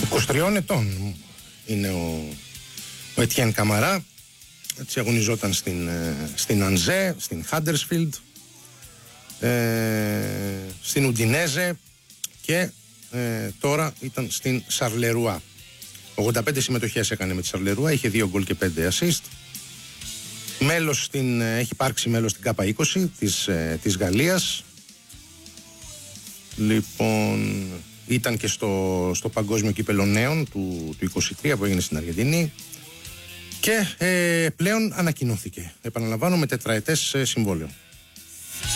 23 ετών είναι ο Ετιέν Καμαρά. Έτσι αγωνιζόταν στην Ανζέ, στην Χάντερσφιλντ, στην Ουντινέζε και τώρα ήταν στην Σαρλερουά. 85 συμμετοχές έκανε με τη Σαρλερουά, είχε 2 γκολ και 5 assist. Έχει υπάρξει μέλος στην ΚΑΠΑ 20 της Γαλλίας. Λοιπόν, ήταν και στο Παγκόσμιο Κύπελλο Νέων του 23 που έγινε στην Αργεντινή. Και πλέον ανακοινώθηκε, επαναλαμβάνω, με τετραετές συμβόλαιο.